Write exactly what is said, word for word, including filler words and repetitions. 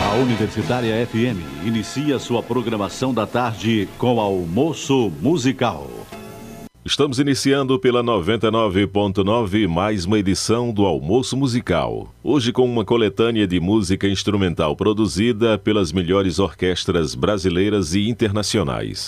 A Universitária F M inicia sua programação da tarde com Almoço Musical. Estamos iniciando pela noventa e nove ponto nove mais uma edição do Almoço Musical. Hoje com uma coletânea de música instrumental produzida pelas melhores orquestras brasileiras e internacionais.